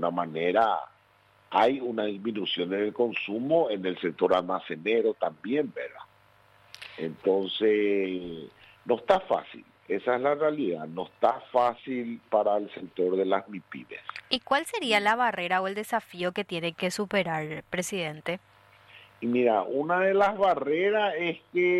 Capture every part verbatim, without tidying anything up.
alguna manera hay una disminución en el consumo en el sector almacenero también, ¿verdad? Entonces, no está fácil, esa es la realidad, no está fácil para el sector de las MIPYMES. ¿Y cuál sería la barrera o el desafío que tiene que superar, presidente? Y mira, una de las barreras es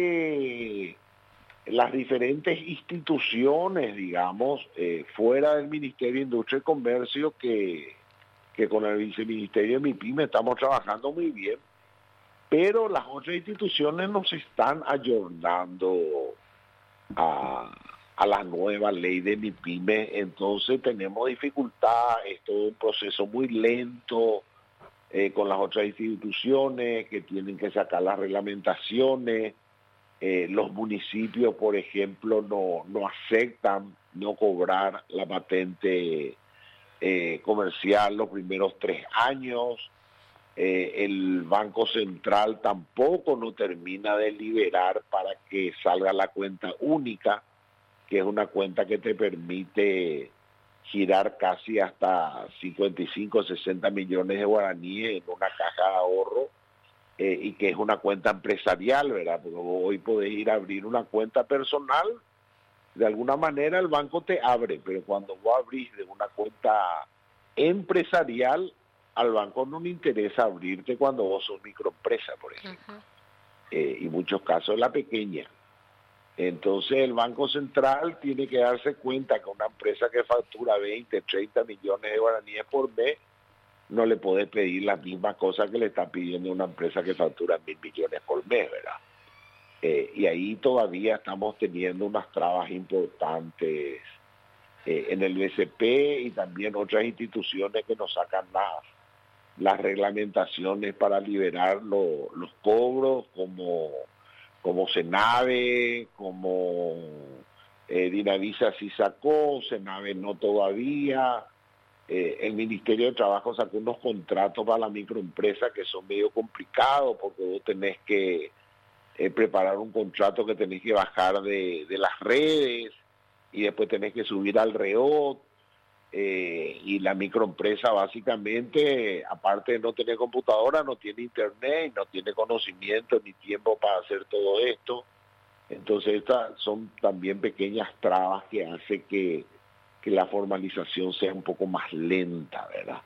que las diferentes instituciones, digamos, eh, fuera del Ministerio de Industria y Comercio, que, que con el Viceministerio de MIPYME estamos trabajando muy bien, pero las otras instituciones nos están ayornando a, a la nueva ley de MIPYME, entonces tenemos dificultad, es todo un proceso muy lento, eh, con las otras instituciones que tienen que sacar las reglamentaciones. Eh, los municipios, por ejemplo, no, no aceptan no cobrar la patente eh, comercial los primeros tres años. Eh, el Banco Central tampoco no termina de liberar para que salga la cuenta única, que es una cuenta que te permite girar casi hasta cincuenta y cinco, sesenta millones de guaraníes en una caja de ahorro. Eh, y que es una cuenta empresarial, ¿verdad? Porque hoy podés ir a abrir una cuenta personal, de alguna manera el banco te abre, pero cuando vos abrís de una cuenta empresarial, al banco no le interesa abrirte cuando vos sos microempresa, por ejemplo. Uh-huh. Eh, y en muchos casos la pequeña. Entonces el Banco Central tiene que darse cuenta que una empresa que factura veinte, treinta millones de guaraníes por mes, no le podés pedir la misma cosa que le está pidiendo una empresa que factura mil millones por mes, ¿verdad? Eh, y ahí todavía estamos teniendo unas trabas importantes eh, en el B C P y también otras instituciones que nos sacan las, las reglamentaciones para liberar lo, los cobros, como, como Senave, como eh, Dinavisa sí sacó, Senave no todavía. Eh, el Ministerio de Trabajo sacó unos contratos para la microempresa que son medio complicados porque vos tenés que eh, preparar un contrato que tenés que bajar de, de las redes y después tenés que subir al REOT, eh, y la microempresa básicamente, aparte de no tener computadora, no tiene internet, no tiene conocimiento ni tiempo para hacer todo esto. Entonces estas son también pequeñas trabas que hacen que que la formalización sea un poco más lenta, ¿verdad?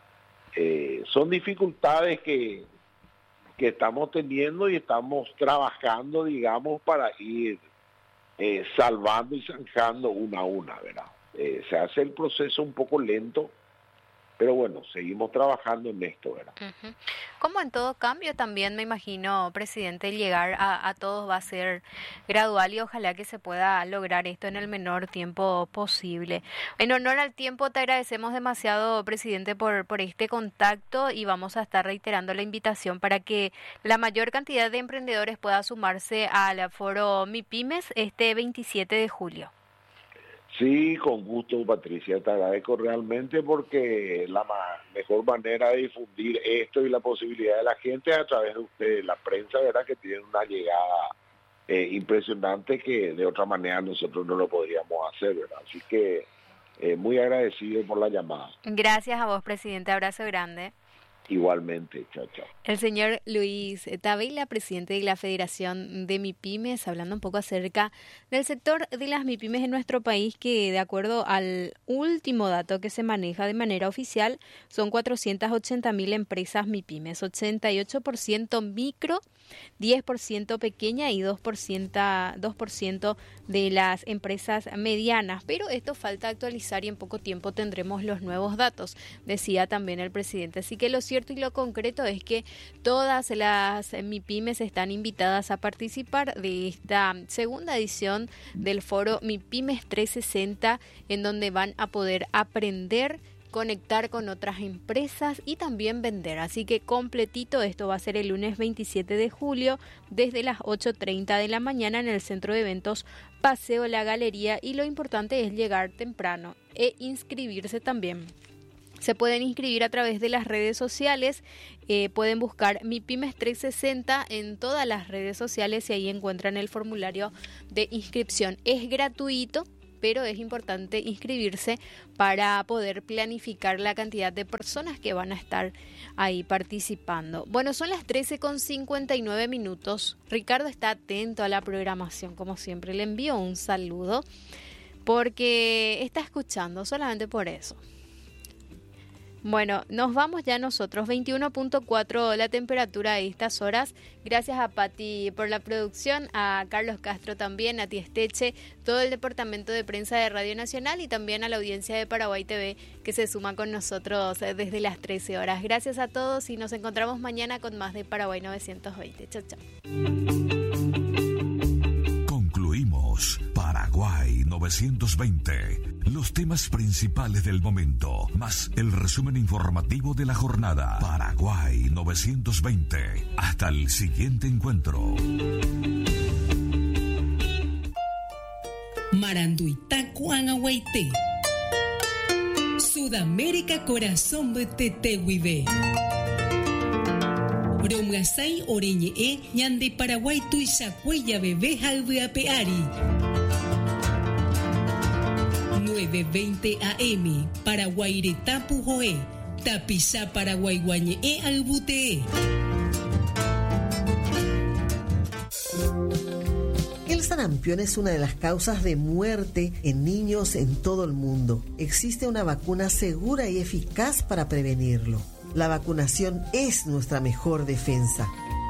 Eh, son dificultades que, que estamos teniendo y estamos trabajando, digamos, para ir eh, salvando y zanjando una a una, ¿verdad? Eh, se hace el proceso un poco lento, pero bueno, seguimos trabajando en esto, ¿verdad? Uh-huh. Como en todo cambio también me imagino, presidente, llegar a, a todos va a ser gradual y ojalá que se pueda lograr esto en el menor tiempo posible. En honor al tiempo, te agradecemos demasiado, presidente, por, por este contacto y vamos a estar reiterando la invitación para que la mayor cantidad de emprendedores pueda sumarse al foro MIPYMES este veintisiete de julio. Sí, con gusto, Patricia, te agradezco realmente porque la ma- mejor manera de difundir esto y la posibilidad de la gente es a través de ustedes, la prensa, ¿verdad? Que tiene una llegada eh, impresionante que de otra manera nosotros no lo podríamos hacer, ¿verdad? Así que eh, muy agradecido por la llamada. Gracias a vos, presidente, abrazo grande. Igualmente, chao, chao. El señor Luis Tavila, presidente de la Federación de MIPYMES, hablando un poco acerca del sector de las MIPYMES en nuestro país, que de acuerdo al último dato que se maneja de manera oficial, son cuatrocientas ochenta mil empresas MIPYMES, ochenta y ocho por ciento micro, diez por ciento pequeña y dos por ciento, dos por ciento de las empresas medianas. Pero esto falta actualizar y en poco tiempo tendremos los nuevos datos, decía también el presidente. Así que lo cierto y lo concreto es que todas las MIPYMES están invitadas a participar de esta segunda edición del foro MIPYMES trescientos sesenta, en donde van a poder aprender, conectar con otras empresas y también vender. Así que completito, esto va a ser el lunes veintisiete de julio desde las ocho treinta de la mañana en el centro de eventos Paseo La Galería, y lo importante es llegar temprano e inscribirse también. Se pueden inscribir a través de las redes sociales, eh, pueden buscar MIPYMES trescientos sesenta en todas las redes sociales y ahí encuentran el formulario de inscripción. Es gratuito, pero es importante inscribirse para poder planificar la cantidad de personas que van a estar ahí participando. Bueno, son las trece con cincuenta y nueve minutos. Ricardo está atento a la programación, como siempre. Le envío un saludo porque está escuchando, solamente por eso. Bueno, nos vamos ya nosotros, veintiuno punto cuatro la temperatura a estas horas. Gracias a Pati por la producción, a Carlos Castro también, a Tiesteche, todo el departamento de prensa de Radio Nacional y también a la audiencia de Paraguay T V que se suma con nosotros desde las trece horas. Gracias a todos y nos encontramos mañana con más de Paraguay novecientos veinte. Chao, chao. Concluimos Paraguay novecientos veinte. Los temas principales del momento, más el resumen informativo de la jornada. Paraguay novecientos veinte. Hasta el siguiente encuentro. Maranduita Cuangahuayte. Sudamérica Corazón de Tetehuive. Romuasai Oreñe Ñande Paraguay Tuisacuella Bebé Jalveapeari. nueve veinte A M Paraguairetapu Joe Tapizá Paraguay Guañe Albutee. El sarampión es una de las causas de muerte en niños en todo el mundo. Existe una vacuna segura y eficaz para prevenirlo. La vacunación es nuestra mejor defensa.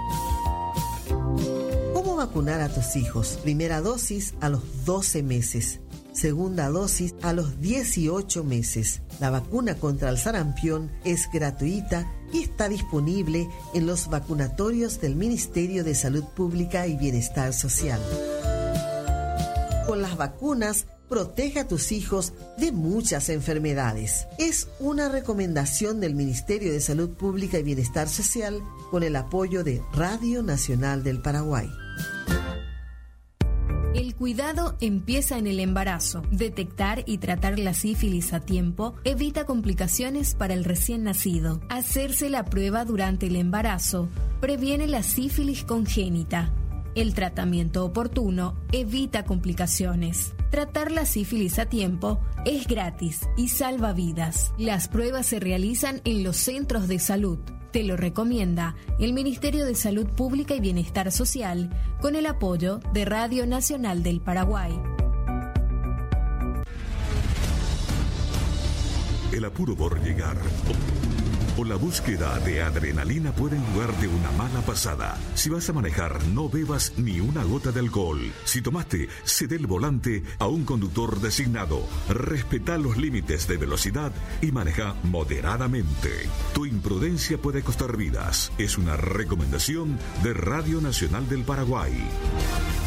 ¿Cómo vacunar a tus hijos? Primera dosis a los doce meses. Segunda dosis a los dieciocho meses. La vacuna contra el sarampión es gratuita y está disponible en los vacunatorios del Ministerio de Salud Pública y Bienestar Social. Con las vacunas, protege a tus hijos de muchas enfermedades. Es una recomendación del Ministerio de Salud Pública y Bienestar Social con el apoyo de Radio Nacional del Paraguay. El cuidado empieza en el embarazo. Detectar y tratar la sífilis a tiempo evita complicaciones para el recién nacido. Hacerse la prueba durante el embarazo previene la sífilis congénita. El tratamiento oportuno evita complicaciones. Tratar la sífilis a tiempo es gratis y salva vidas. Las pruebas se realizan en los centros de salud. Te lo recomienda el Ministerio de Salud Pública y Bienestar Social con el apoyo de Radio Nacional del Paraguay. El apuro por llegar o la búsqueda de adrenalina pueden jugarte una mala pasada. Si vas a manejar, no bebas ni una gota de alcohol. Si tomaste, cede el volante a un conductor designado. Respeta los límites de velocidad y maneja moderadamente. Tu imprudencia puede costar vidas. Es una recomendación de Radio Nacional del Paraguay.